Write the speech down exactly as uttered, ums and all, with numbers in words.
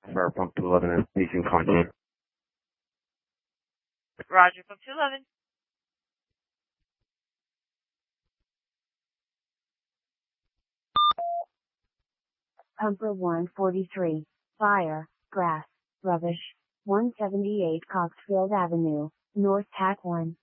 for pump two eleven and station contact. Roger, pump two eleven. Pumper one forty-three, fire, grass, rubbish, one seventy-eight Coxfield Avenue, North Tack one.